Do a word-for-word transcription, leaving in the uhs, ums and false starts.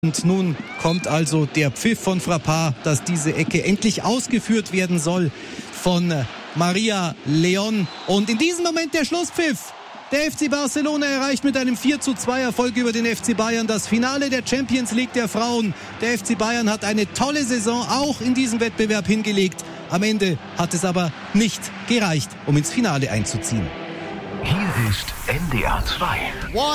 Und nun kommt also der Pfiff von Frappart, dass diese Ecke endlich ausgeführt werden soll von Maria León. Und in diesem Moment der Schlusspfiff. Der F C Barcelona erreicht mit einem vier zu zwei Erfolg über den F C Bayern das Finale der Champions League der Frauen. Der F C Bayern hat eine tolle Saison auch in diesem Wettbewerb hingelegt. Am Ende hat es aber nicht gereicht, um ins Finale einzuziehen. Hier ist N D R zwei.